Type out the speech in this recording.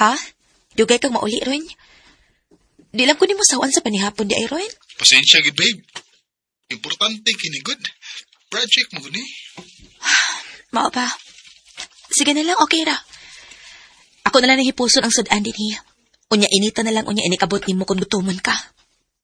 Ha? Dugay kang mauli, Ron? Di lang ko ni mo sawan sa panihapon di ay, Ron. Pasensya gid, babe. Importante kini good. Project mo guni. Mao ba? Sige na lang, okay ra. Ako na lang nahipuson ang sudan din niya. Unya inita na lang unya inikabot ni mo kung gutumon ka.